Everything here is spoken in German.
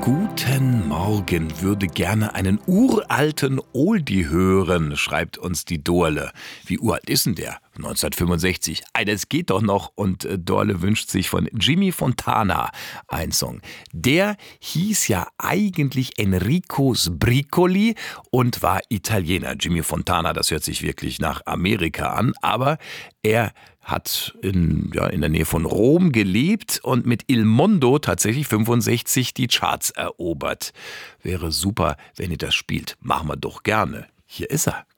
Guten Morgen, würde gerne einen uralten Oldie hören, schreibt uns die Dorle. Wie uralt ist denn der? 1965. Das geht doch noch. Und Dorle wünscht sich von Jimmy Fontana einen Song. Der hieß ja eigentlich Enrico Sbricoli und war Italiener. Jimmy Fontana, das hört sich wirklich nach Amerika an, aber er hat in der Nähe von Rom gelebt und mit Il Mondo tatsächlich 65 die Charts erobert. Wäre super, wenn ihr das spielt. Machen wir doch gerne. Hier ist er.